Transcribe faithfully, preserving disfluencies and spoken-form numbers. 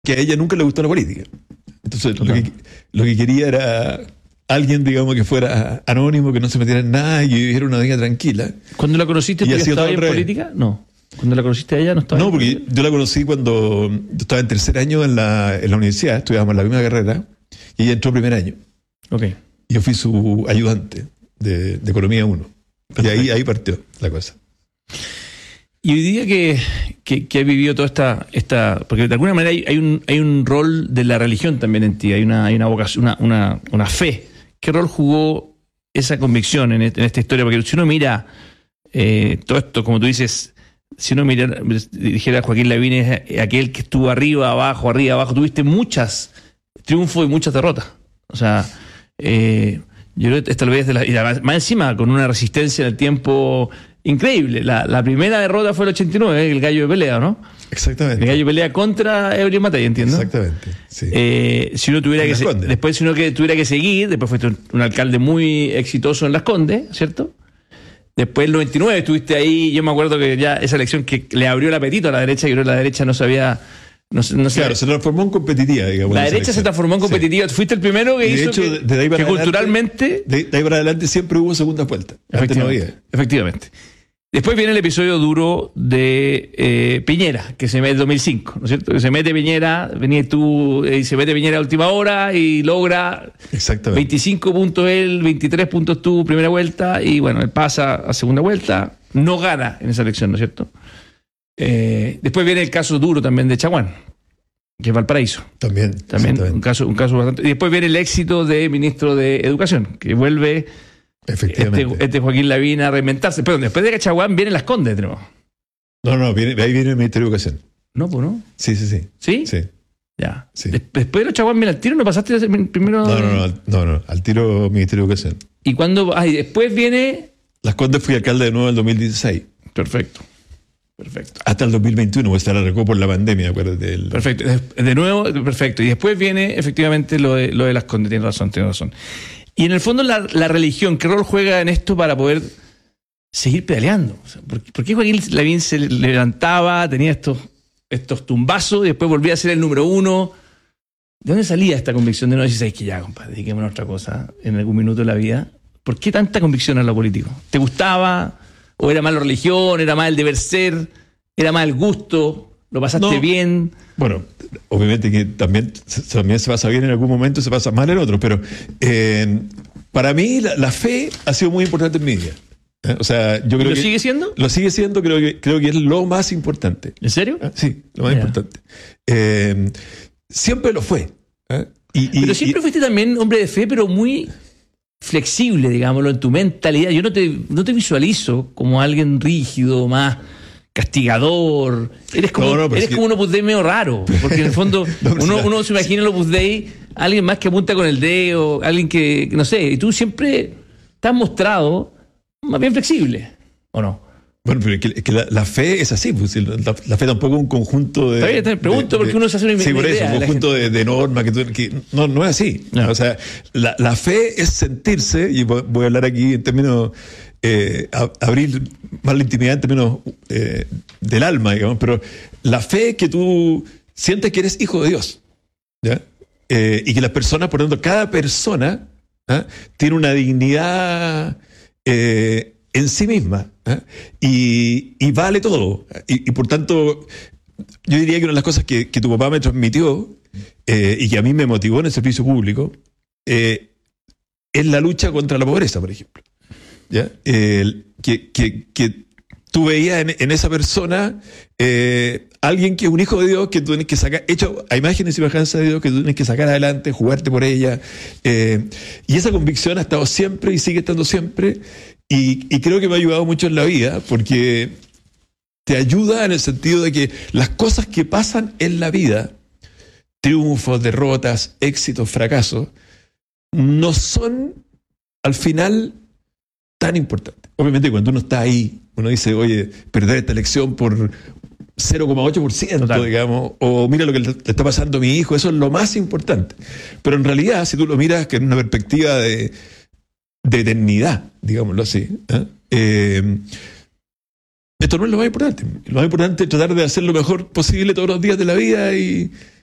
que a ella nunca le gustó la política. Entonces lo que, lo que quería era alguien, digamos, que fuera anónimo, que no se metiera en nada y viviera una vida tranquila. ¿Cuando la conociste tú ya estaba en política? No. ¿Cuando la conociste a ella no estaba? No, porque yo la conocí cuando yo estaba en tercer año en la, en la universidad, estudiábamos la misma carrera, y ella entró primer año. Ok. Y yo fui su ayudante de, de Economía uno. Y ahí, ahí partió la cosa. Y hoy día que, que, que he vivido toda esta, esta... Porque de alguna manera hay, hay, un, hay un rol de la religión también en ti, hay una, hay una vocación, una, una, una fe. ¿Qué rol jugó esa convicción en, este, en esta historia? Porque si uno mira eh, todo esto, como tú dices, si uno mira, dijera Joaquín Lavín, es aquel que estuvo arriba, abajo, arriba, abajo, tuviste muchas triunfos y muchas derrotas. O sea, eh, yo creo que tal vez, de la, y además, más encima, con una resistencia en el tiempo increíble. La, la primera derrota fue el ochenta y nueve, el gallo de pelea, ¿no? Exactamente. El gallo de pelea contra Ebreo Matei, entiendo. Exactamente, sí. Eh, si uno tuviera que se, después si uno que tuviera que seguir, después fuiste un, un alcalde muy exitoso en Las Condes, ¿cierto? Después el noventa y nueve estuviste ahí, yo me acuerdo que ya esa elección que le abrió el apetito a la derecha, que creo que la derecha no sabía... No, no claro, se transformó en competitiva, digamos. La derecha se transformó en competitiva. Sí. Fuiste el primero que y de hizo hecho, que, de ahí para que adelante, culturalmente... De, de ahí para adelante siempre hubo segunda vuelta. Antes no había. Efectivamente. Después viene el episodio duro de eh, Piñera, que se mete en dos mil cinco, ¿no es cierto? Que se mete Piñera, venía tú, y se mete Piñera a última hora y logra veinticinco puntos él, veintitrés puntos tú, primera vuelta, y bueno, él pasa a segunda vuelta, no gana en esa elección, ¿no es cierto? Eh, después viene el caso duro también de Chaguán, que es Valparaíso. También. También un caso, un caso bastante... Y después viene el éxito de ministro de Educación, que vuelve... Efectivamente. Este, este Joaquín Lavín a reinventarse. Perdón, después de Cachaguán vienen Las Condes, tenemos. No, no, viene, ahí viene el Ministerio de Educación. No, pues no. Sí, sí, sí. ¿Sí? Sí. Ya. Sí. Después de Cachaguán viene al tiro, ¿no pasaste primero? No, no, no, no, no, al tiro Ministerio de Educación. ¿Y cuándo? Ah, y después viene... Las Condes fui alcalde de nuevo en el dos mil dieciséis. Perfecto. Perfecto. Hasta el dos mil veintiuno, pues se alargó por la pandemia, acuérdate. Del... Perfecto. De nuevo, perfecto. Y después viene efectivamente lo de, lo de Las Condes, tienes razón, tienes razón. Y en el fondo la, la religión, ¿qué rol juega en esto para poder seguir pedaleando? O sea, ¿por, ¿Por qué Joaquín Lavín se levantaba, tenía estos, estos tumbazos y después volvía a ser el número uno? ¿De dónde salía esta convicción de no decir, es que ya, compadre, dediquémonos a otra cosa en algún minuto de la vida? ¿Por qué tanta convicción en lo político? ¿Te gustaba? ¿O era más la religión? ¿Era más el deber ser? ¿Era más el gusto? ¿Lo pasaste no. bien? Bueno, obviamente que también, también se pasa bien en algún momento, se pasa mal en otro, pero eh, para mí la, la fe ha sido muy importante en mi vida. ¿Eh? O sea, yo creo ¿Lo que, sigue siendo? Lo sigue siendo, creo que, creo que es lo más importante. ¿En serio? ¿Eh? Sí, lo más yeah. importante. Eh, siempre lo fue. ¿Eh? Y, y, pero siempre y, fuiste también hombre de fe, pero muy flexible, digámoslo, en tu mentalidad. Yo no te, no te visualizo como alguien rígido, más... castigador, eres como, no, no, eres como que... un Opus Dei medio raro, porque en el fondo no, uno, uno se imagina el Opus Dei, alguien más que apunta con el dedo, alguien que, no sé, y tú siempre te has mostrado más bien flexible, ¿o no? Bueno, pero es que, es que la, la fe es así, pues, la, la fe tampoco es un conjunto de... Está bien, te pregunto de, porque uno se hace una idea. Sí, por eso, un conjunto de, de normas que, tú, que no, no es así. No. O sea, la, la fe es sentirse, y voy a hablar aquí en términos... Eh, a, abrir más la intimidad en términos eh, del alma, digamos, pero la fe que tú sientes que eres hijo de Dios, ¿ya? Eh, y que las personas, por lo tanto, cada persona ¿eh? tiene una dignidad eh, en sí misma ¿eh? y, y vale todo. Y, y por tanto, yo diría que una de las cosas que, que tu papá me transmitió eh, y que a mí me motivó en el servicio público eh, es la lucha contra la pobreza, por ejemplo. ¿Ya? Eh, que, que, que tú veías en, en esa persona eh, alguien que es un hijo de Dios, que tú tienes que sacar, hecho a imagen y semejanza de Dios, que tú tienes que sacar adelante, jugarte por ella. Eh, y esa convicción ha estado siempre y sigue estando siempre. Y, y creo que me ha ayudado mucho en la vida, porque te ayuda en el sentido de que las cosas que pasan en la vida, triunfos, derrotas, éxitos, fracasos, no son al final tan importante. Obviamente cuando uno está ahí, uno dice, oye, perder esta elección por cero coma ocho por ciento, digamos, o mira lo que le está pasando a mi hijo, eso es lo más importante. Pero en realidad, si tú lo miras que en una perspectiva de, de eternidad, digámoslo así, ¿eh? Eh, esto no es lo más importante. Lo más importante es tratar de hacer lo mejor posible todos los días de la vida y,